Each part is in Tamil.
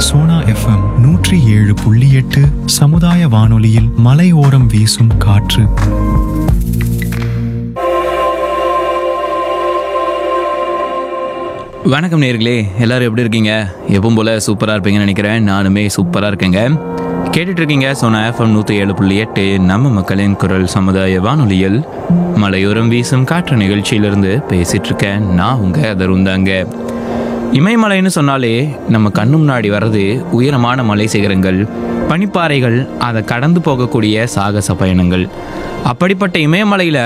சோனா எஃப்எம் 107.8 சமுதாய வானொலியில் மலையோரம் வீசும் காற்று. வணக்கம் நேயர்களே, எல்லாரும் எப்படி இருக்கீங்க? எப்பவும் போல சூப்பராக இருப்பீங்கன்னு நினைக்கிறேன். நானுமே சூப்பராக இருக்கேங்க. கேட்டுட்டு இருக்கீங்க சோனா எஃப்எம் 107.8 நம்ம மக்களின் குரல் சமுதாய வானொலியில் மலையோரம் வீசும் காற்று நிகழ்ச்சியிலிருந்து பேசிட்டு இருக்கேன். நான் உங்க தருந்தாங்க. இமயமலைன்னு சொன்னாலே நம்ம கண்ணு முன்னாடி வர்றது உயரமான மலை சிகரங்கள், பனிப்பாறைகள், அதை கடந்து போகக்கூடிய சாகச பயணங்கள். அப்படிப்பட்ட இமயமலையில்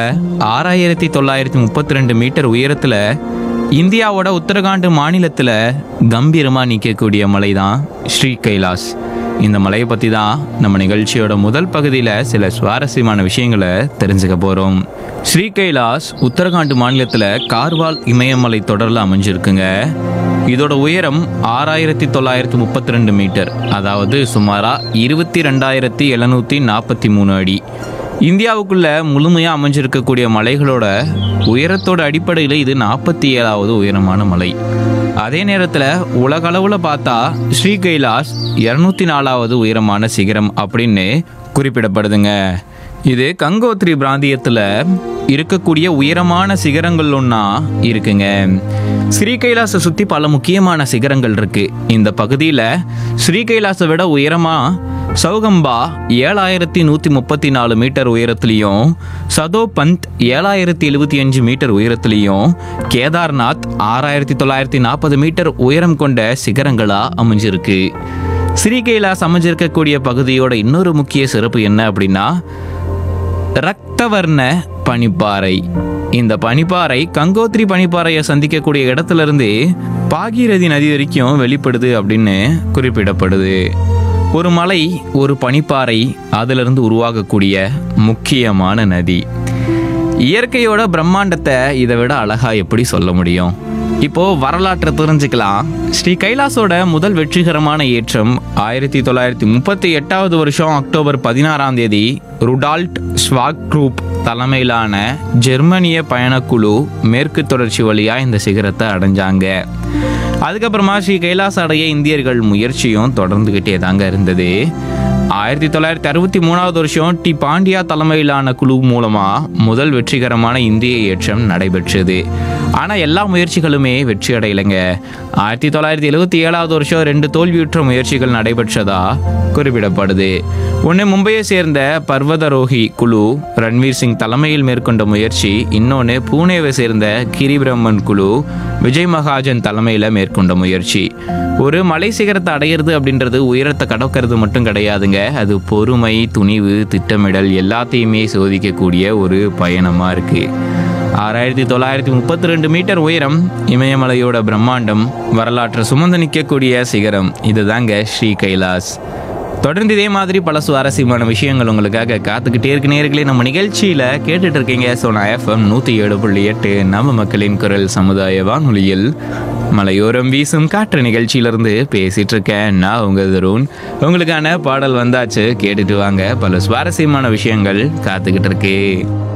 6932 மீட்டர் உயரத்தில் இந்தியாவோட உத்தரகாண்ட் மாநிலத்தில் கம்பீரமாக நிற்கக்கூடிய மலை தான் ஸ்ரீ கைலாஷ். இந்த மலையை பற்றி தான் நம்ம நிகழ்ச்சியோட முதல் பகுதியில் சில சுவாரஸ்யமான விஷயங்களை தெரிஞ்சுக்க போகிறோம். ஸ்ரீ கைலாஷ் உத்தரகாண்ட் மாநிலத்தில் கார்வால் இமயமலை தொடரில் அமைஞ்சிருக்குங்க. இதோட உயரம் 6932 மீட்டர், அதாவது சுமாராக 22,743 அடி. இந்தியாவுக்குள்ள முழுமையாக அமைஞ்சிருக்கக்கூடிய மலைகளோட உயரத்தோட அடிப்படையில் இது 47வது உயரமான மலை. அதே நேரத்தில் உலகளவில் பார்த்தா ஸ்ரீ கைலாஷ் 204வது உயரமான சிகரம் அப்படின்னு குறிப்பிடப்படுதுங்க. இது கங்கோத்ரி பிராந்தியத்தில் இருக்கக்கூடிய உயரமான சிகரங்கள் ஒன்றா இருக்குங்க. ஸ்ரீ கைலாஷை சுற்றி பல முக்கியமான சிகரங்கள் இருக்கு. இந்த பகுதியில் ஸ்ரீ கைலாஷை விட உயரமாக சௌகம்பா 7134 மீட்டர் உயரத்துலையும், சதோபந்த் 7075 மீட்டர் உயரத்துலையும், கேதார்நாத் 6940 மீட்டர் உயரம் கொண்ட சிகரங்களாக அமைஞ்சிருக்கு. ஸ்ரீ கைலாஷ் அமைஞ்சிருக்கக்கூடிய பகுதியோட இன்னொரு முக்கிய சிறப்பு என்ன அப்படின்னா ரக்தவர்ண பனிப்பாறை. இந்த பனிப்பாறை கங்கோத்ரி பனிப்பாறையை சந்திக்கக்கூடிய இடத்துல இருந்து பாகீரதி நதி வரைக்கும் வெளிப்படுது அப்படின்னு குறிப்பிடப்படுது. ஒரு மலை, ஒரு பனிப்பாறை, அதிலிருந்து உருவாகக்கூடிய முக்கியமான நதி. இயற்கையோட பிரம்மாண்டத்தை இதை விட அழகா எப்படி சொல்ல முடியும்? இப்போ வரலாற்றை தெரிஞ்சுக்கலாம். ஸ்ரீ கைலாஷோட முதல் வெற்றிகரமான ஏற்றம் 1938வது வருஷம் அக்டோபர் 16ஆம் தேதி ருடால்ட் ஸ்வாக்ரூப் தலைமையிலான ஜெர்மனிய பயணக்குழு மேற்கு தொடர்ச்சி வழியாக இந்த சிகரத்தை அடைஞ்சாங்க. அதுக்கப்புறமா ஸ்ரீ கைலாஷ் அடைய இந்தியர்கள் முயற்சியும் தொடர்ந்துகிட்டே தாங்க இருந்தது. 1963வது வருஷம் டி பாண்டியா தலைமையிலான குழு மூலமாக முதல் வெற்றிகரமான இந்திய ஏற்றம் நடைபெற்றது. ஆனால் எல்லா முயற்சிகளுமே வெற்றி அடையலைங்க. 1977வது வருஷம் 2 தோல்வியுற்ற முயற்சிகள் நடைபெற்றதா குறிப்பிடப்படுது. ஒன்று மும்பையை சேர்ந்த பர்வதரோஹி குழு ரன்வீர் சிங் தலைமையில் மேற்கொண்ட முயற்சி, இன்னொன்று பூனேவை சேர்ந்த கிரிபிரம்மன் குழு விஜய் மகாஜன் தலைமையில் மேற்கொண்ட முயற்சி. ஒரு மலை சிகரத்தை அடையிறது அப்படின்றது உயரத்தை கடக்கிறது மட்டும் கிடையாதுங்க. அது பொறுமை, துணிவு, திட்டமிடல் எல்லாத்தையுமே சோதிக்கக்கூடிய ஒரு பயணமாக இருக்குது. 6932 மீட்டர் உயரம், இமயமலையோட பிரம்மாண்டம், வரலாற்றை சுமந்து நிற்கக்கூடிய சிகரம், இதுதாங்க ஸ்ரீ கைலாஷ். தொடர்ந்து இதே மாதிரி பல சுவாரஸ்யமான விஷயங்கள் உங்களுக்காக காத்துக்கிட்டே இருக்கு நேயர்களே. நம்ம நிகழ்ச்சியில் கேட்டுட்டு இருக்கீங்க சோனா எஃப்எம் 107.8 நம்ம மக்களின் குரல் சமுதாய வானொலியில் மலையோரம் வீசும் காற்று நிகழ்ச்சியிலிருந்து பேசிட்டு இருக்கேன். நான் உங்க தருண். உங்களுக்கான பாடல் வந்தாச்சு, கேட்டுட்டு வாங்க. பல சுவாரஸ்யமான விஷயங்கள் காத்துக்கிட்டு இருக்கு.